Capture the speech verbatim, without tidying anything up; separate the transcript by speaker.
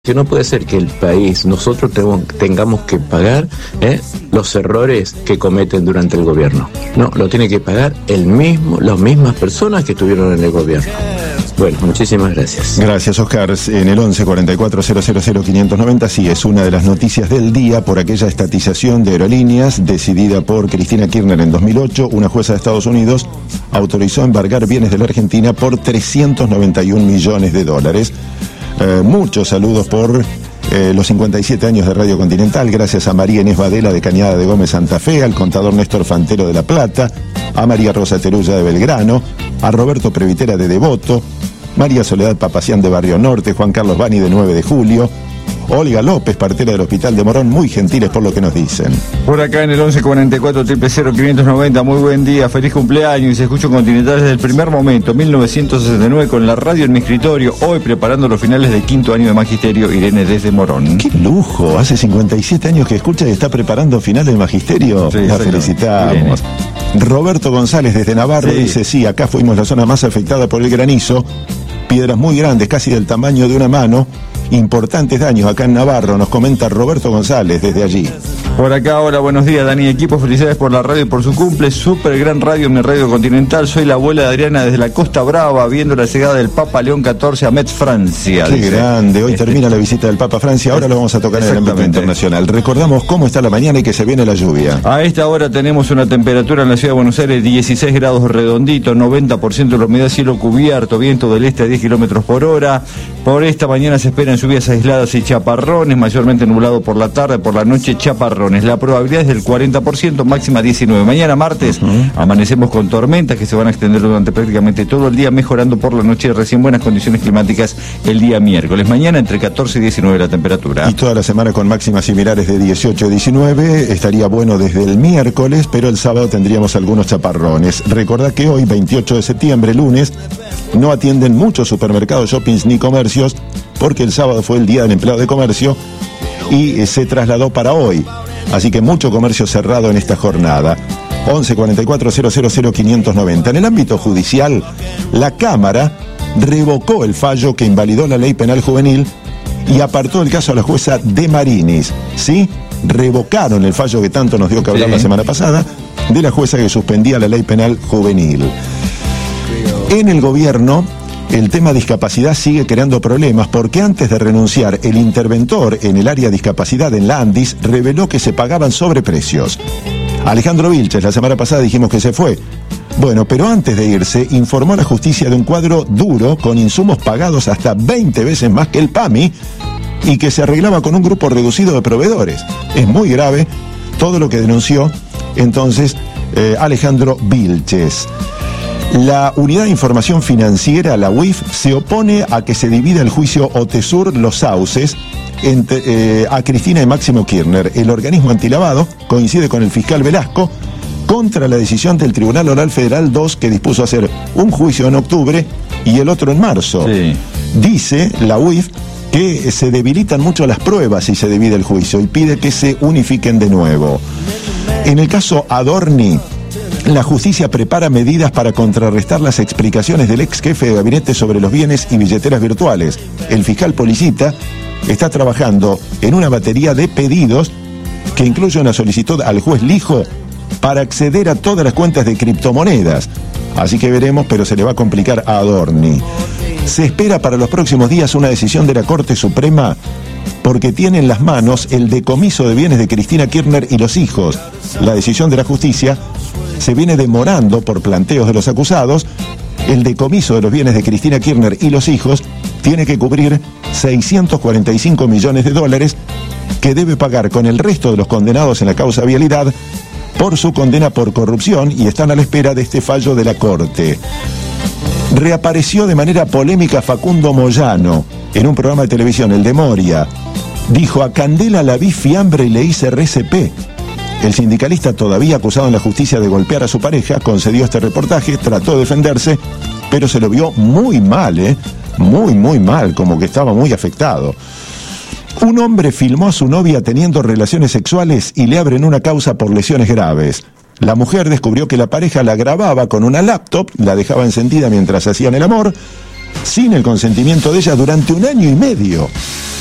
Speaker 1: Que no puede ser que el país, nosotros tenemos, tengamos que pagar ¿eh? los errores que cometen durante el gobierno. No, lo tiene que pagar el mismo, las mismas personas que estuvieron en el gobierno. Bueno, muchísimas gracias.
Speaker 2: Gracias, Oscar. En el once cuarenta y cuatro cero cero cero quinientos noventa, sí, es una de las noticias del día por aquella estatización de aerolíneas decidida por Cristina Kirchner en dos mil ocho. Una jueza de Estados Unidos autorizó embargar bienes de la Argentina por trescientos noventa y un millones de dólares. Eh, muchos saludos por eh, los cincuenta y siete años de Radio Continental, gracias a María Inés Badela de Cañada de Gómez Santa Fe, al contador Néstor Fantero de La Plata, a María Rosa Terulla de Belgrano, a Roberto Previtera de Devoto, María Soledad Papacián de Barrio Norte, Juan Carlos Bani de nueve de julio, Olga López, partera del Hospital de Morón, muy gentiles por lo que nos dicen.
Speaker 3: Por acá en el once cuarenta y cuatro cero cero quinientos noventa, muy buen día, feliz cumpleaños, y se escucha Continental desde el primer momento, mil novecientos sesenta y nueve, con la radio en mi escritorio, hoy preparando los finales del quinto año de magisterio, Irene desde Morón.
Speaker 2: ¡Qué lujo! Hace cincuenta y siete años que escucha y está preparando finales de magisterio. Sí, la felicitamos. Irene. Roberto González desde Navarro sí. dice, sí, acá fuimos la zona más afectada por el granizo, piedras muy grandes, casi del tamaño de una mano, importantes daños acá en Navarro, nos comenta Roberto González desde allí.
Speaker 3: Por acá, hola, buenos días, Dani, equipo, felicidades por la radio y por su cumple, súper gran radio, mi radio Continental, soy la abuela de Adriana desde la Costa Brava, viendo la llegada del Papa León catorce a Metz, Francia.
Speaker 2: Qué
Speaker 3: dice.
Speaker 2: grande, hoy este... termina la visita del Papa a Francia, ahora lo vamos a tocar en el ámbito internacional. Recordamos cómo está la mañana y que se viene la lluvia.
Speaker 3: A esta hora tenemos una temperatura en la ciudad de Buenos Aires, dieciséis grados redondito, noventa por ciento de la humedad, cielo cubierto, viento del este a diez kilómetros por hora. Por esta mañana se esperan lluvias aisladas y chaparrones, mayormente nublado por la tarde, por la noche chaparrones. La probabilidad es del cuarenta por ciento, máxima diecinueve. Mañana martes uh-huh. amanecemos con tormentas que se van a extender durante prácticamente todo el día, mejorando por la noche, recién buenas condiciones climáticas el día miércoles. Mañana entre catorce y diecinueve la temperatura.
Speaker 2: Y toda la semana con máximas similares de dieciocho a diecinueve, estaría bueno desde el miércoles, pero el sábado tendríamos algunos chaparrones. Recordá que hoy, veintiocho de septiembre, lunes, no atienden muchos supermercados, shoppings ni comercios, porque el sábado fue el Día del Empleado de Comercio y eh, se trasladó para hoy. Así que mucho comercio cerrado en esta jornada. once cuarenta y cuatro cero cero cero quinientos noventa. En el ámbito judicial, la Cámara revocó el fallo que invalidó la ley penal juvenil y apartó el caso a la jueza De Marinis. ¿Sí? Revocaron el fallo que tanto nos dio que hablar sí. la semana pasada de la jueza que suspendía la ley penal juvenil. En el gobierno, el tema discapacidad sigue creando problemas porque antes de renunciar, el interventor en el área discapacidad en la ANDIS reveló que se pagaban sobreprecios. Alejandro Vilches, la semana pasada dijimos que se fue. Bueno, pero antes de irse, informó a la justicia de un cuadro duro con insumos pagados hasta veinte veces más que el PAMI y que se arreglaba con un grupo reducido de proveedores. Es muy grave todo lo que denunció entonces eh, Alejandro Vilches. La Unidad de Información Financiera, la U I F, se opone a que se divida el juicio Otesur Los Sauces entre, eh, a Cristina y Máximo Kirchner. El organismo antilavado coincide con el fiscal Velasco contra la decisión del Tribunal Oral Federal dos que dispuso hacer un juicio en octubre y el otro en marzo. Sí. Dice la U I F que se debilitan mucho las pruebas si se divide el juicio y pide que se unifiquen de nuevo. En el caso Adorni, la justicia prepara medidas para contrarrestar las explicaciones del ex jefe de gabinete sobre los bienes y billeteras virtuales. El fiscal Policita está trabajando en una batería de pedidos que incluye una solicitud al juez Lijo para acceder a todas las cuentas de criptomonedas. Así que veremos, pero se le va a complicar a Adorni. Se espera para los próximos días una decisión de la Corte Suprema porque tiene en las manos el decomiso de bienes de Cristina Kirchner y los hijos. La decisión de la justicia se viene demorando por planteos de los acusados. El decomiso de los bienes de Cristina Kirchner y los hijos tiene que cubrir seiscientos cuarenta y cinco millones de dólares que debe pagar con el resto de los condenados en la causa Vialidad por su condena por corrupción y están a la espera de este fallo de la Corte. Reapareció de manera polémica Facundo Moyano en un programa de televisión, el de Moria. Dijo: a Candela la vi fiambre y le hice R C P. El sindicalista, todavía acusado en la justicia de golpear a su pareja, concedió este reportaje, trató de defenderse, pero se lo vio muy mal, ¿eh? Muy, muy mal, como que estaba muy afectado. Un hombre filmó a su novia teniendo relaciones sexuales y le abren una causa por lesiones graves. La mujer descubrió que la pareja la grababa con una laptop, la dejaba encendida mientras hacían el amor, sin el consentimiento de ella durante un año y medio.